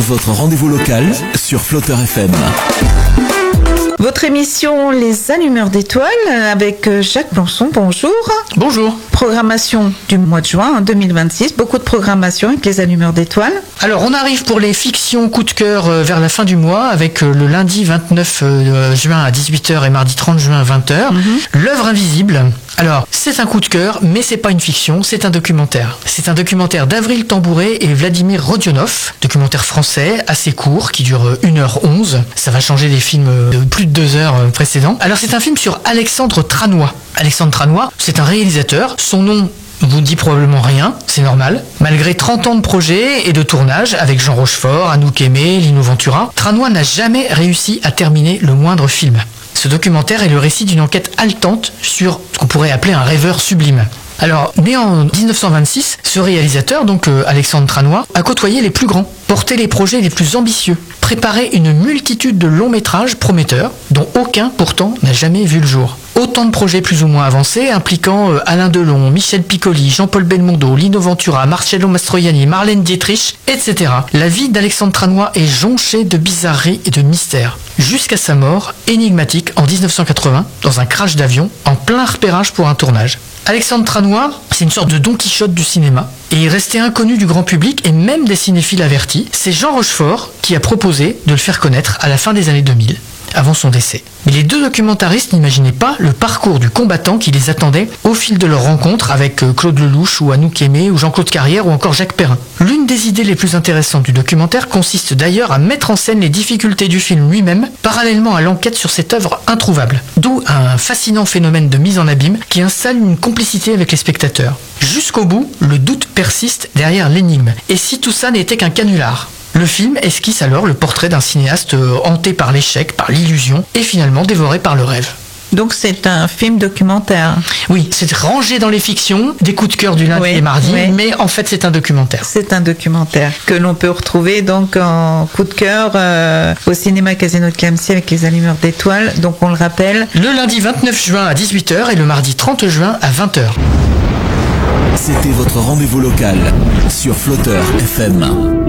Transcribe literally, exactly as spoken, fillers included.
votre rendez-vous local sur Flotteur F M. Votre émission Les Allumeurs d'étoiles avec Jacques Blançon, bonjour. Bonjour. Programmation du mois de juin deux mille vingt-six, beaucoup de programmation avec Les Allumeurs d'étoiles. Alors on arrive pour les fictions coup de cœur vers la fin du mois avec le lundi vingt-neuf juin à dix-huit heures et mardi trente juin à vingt heures. Mm-hmm. L'œuvre invisible. Alors, c'est un coup de cœur, mais c'est pas une fiction, c'est un documentaire. C'est un documentaire d'Avril Tambouret et Vladimir Rodionov, documentaire français, assez court, qui dure une heure onze. Ça va changer des films de plus de deux heures précédents. Alors, c'est un film sur Alexandre Tranois. Alexandre Tranois, c'est un réalisateur. Son nom vous dit probablement rien, c'est normal. Malgré trente ans de projet et de tournage avec Jean Rochefort, Anouk Aimée, Lino Ventura, Tranois n'a jamais réussi à terminer le moindre film. Ce documentaire est le récit d'une enquête haletante sur ce qu'on pourrait appeler un rêveur sublime. Alors, né en dix-neuf cent vingt-six, ce réalisateur, donc euh, Alexandre Tranois, a côtoyé les plus grands, porté les projets les plus ambitieux, préparé une multitude de longs métrages prometteurs, dont aucun pourtant n'a jamais vu le jour. Autant de projets plus ou moins avancés, impliquant euh, Alain Delon, Michel Piccoli, Jean-Paul Belmondo, Lino Ventura, Marcello Mastroianni, Marlène Dietrich, et cetera. La vie d'Alexandre Tranois est jonchée de bizarreries et de mystères, jusqu'à sa mort énigmatique en dix-neuf cent quatre-vingts, dans un crash d'avion, en plein repérage pour un tournage. Alexandre Tranois, c'est une sorte de Don Quichotte du cinéma, et il restait inconnu du grand public et même des cinéphiles avertis. C'est Jean Rochefort qui a proposé de le faire connaître à la fin des années deux mille, avant son décès. Mais les deux documentaristes n'imaginaient pas le parcours du combattant qui les attendait au fil de leur rencontre avec Claude Lelouch ou Anouk Aimée ou Jean-Claude Carrière ou encore Jacques Perrin. L'une des idées les plus intéressantes du documentaire consiste d'ailleurs à mettre en scène les difficultés du film lui-même parallèlement à l'enquête sur cette œuvre introuvable. D'où un fascinant phénomène de mise en abîme qui installe une complicité avec les spectateurs. Jusqu'au bout, le doute persiste derrière l'énigme. Et si tout ça n'était qu'un canular ? Le film esquisse alors le portrait d'un cinéaste hanté par l'échec, par l'illusion, et finalement dévoré par le rêve. Donc c'est un film documentaire. Oui, c'est rangé dans les fictions, des coups de cœur du lundi oui, et mardi, oui. Mais en fait c'est un documentaire. C'est un documentaire que l'on peut retrouver donc en coup de cœur euh, au cinéma Casino de Clamecy avec Les Allumeurs d'étoiles. Donc on le rappelle. Le lundi vingt-neuf juin à dix-huit heures et le mardi trente juin à vingt heures. C'était votre rendez-vous local sur Flotteur F M.